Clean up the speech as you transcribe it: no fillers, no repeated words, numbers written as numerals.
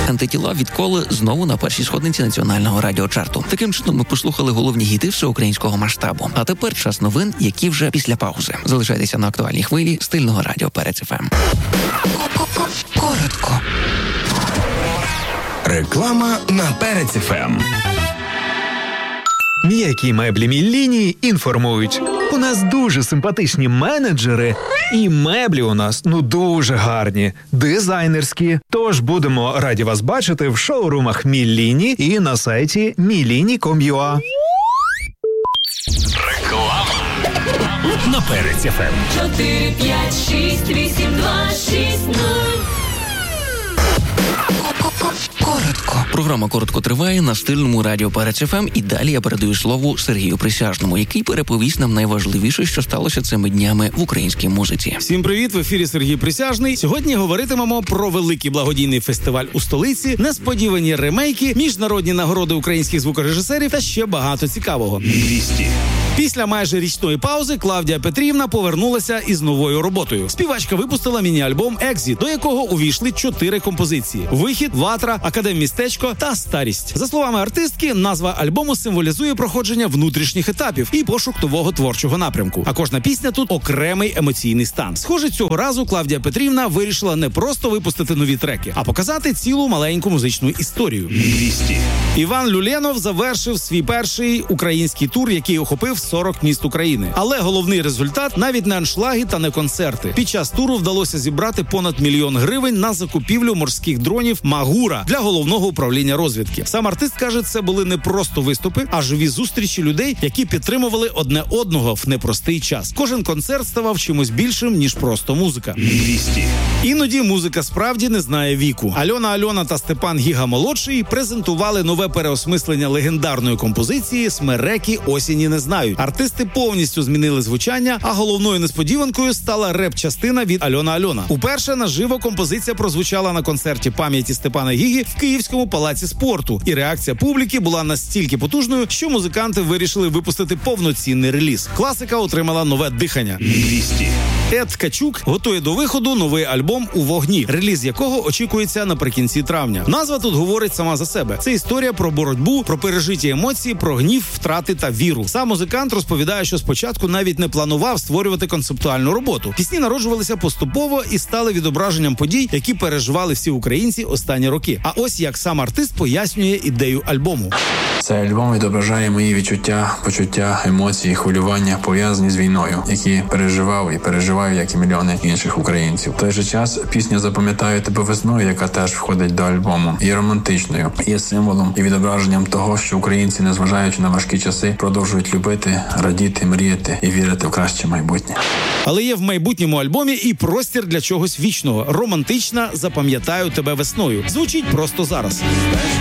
Антитіла відколи знову на першій сходниці національного радіочарту. Таким чином ми послухали головні гіти всеукраїнського масштабу. А тепер час новин, які вже після паузи. Залишайтеся на актуальній хвилі стильного радіо Перець ФМ. Коротко. Реклама на Перець ФМ. М'які меблі Мілліні інформують. У нас дуже симпатичні менеджери, і меблі у нас, дуже гарні, дизайнерські. Тож будемо раді вас бачити в шоурумах Мілліні і на сайті milini.com.ua. Реклама на Перець ФМ. 4, 5, 6, 8, 2, 6, 0. Коротко. Програма «Коротко» триває на стильному радіо Перець ФМ, і далі я передаю слово Сергію Присяжному, який переповість нам найважливіше, що сталося цими днями в українській музиці. Всім привіт, в ефірі Сергій Присяжний. Сьогодні говоритимемо про великий благодійний фестиваль у столиці, несподівані ремейки, міжнародні нагороди українських звукорежисерів та ще багато цікавого. Після майже річної паузи Клавдія Петрівна повернулася із новою роботою. Співачка випустила міні-альбом «Екзіт», до якого увійшли 4 композиції: «Вихід», «Ватра», «Академмістечко» та «Старість». За словами артистки, назва альбому символізує проходження внутрішніх етапів і пошук нового творчого напрямку. А кожна пісня тут окремий емоційний стан. Схоже, цього разу Клавдія Петрівна вирішила не просто випустити нові треки, а показати цілу маленьку музичну історію. Іван Люленов завершив свій перший український тур, який охопив 40 міст України. Але головний результат – навіть не аншлаги та не концерти. Під час туру вдалося зібрати понад 1 мільйон гривень на закупівлю морських дронів «Магура» для головного управління розвідки. Сам артист каже, це були не просто виступи, а живі зустрічі людей, які підтримували одне одного в непростий час. Кожен концерт ставав чимось більшим, ніж просто музика. Іноді музика справді не знає віку. Альона та Степан Гіга-молодший презентували нове переосмислення легендарної композиції «Смереки осені не знають». Артисти повністю змінили звучання, а головною несподіванкою стала реп-частина від Альона. Уперше наживо композиція прозвучала на концерті пам'яті Степана Гіги в Київському палаці спорту. І реакція публіки була настільки потужною, що музиканти вирішили випустити повноцінний реліз. Класика отримала нове дихання. Ед Ткачук готує до виходу новий альбом «У вогні», реліз якого очікується наприкінці травня. Назва тут говорить сама за себе. Це історія про боротьбу, про пережиті емоції, про гнів, втрати та віру. Сам музикант розповідає, що спочатку навіть не планував створювати концептуальну роботу. Пісні народжувалися поступово і стали відображенням подій, які переживали всі українці останні роки. А ось як сам артист пояснює ідею альбому. Цей альбом відображає мої відчуття, почуття, емоції, хвилювання, пов'язані з війною, які переживав і переживаю, як і мільйони інших українців. В той же час пісня «Запам'ятаю тебе весною», яка теж входить до альбому, є романтичною, є символом і відображенням того, що українці, незважаючи на важкі часи, продовжують любити, радіти, мріяти і вірити в краще майбутнє. Але є в майбутньому альбомі і простір для чогось вічного. Романтична «Запам'ятаю тебе весною» звучить просто зараз.